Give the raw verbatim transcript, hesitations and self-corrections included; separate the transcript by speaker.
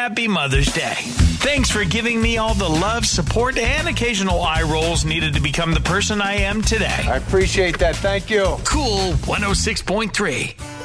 Speaker 1: happy Mother's Day. Thanks for giving me all the love, support, and occasional eye rolls needed to become the person I am today.
Speaker 2: I appreciate that. Thank you.
Speaker 1: Cool one oh six point three.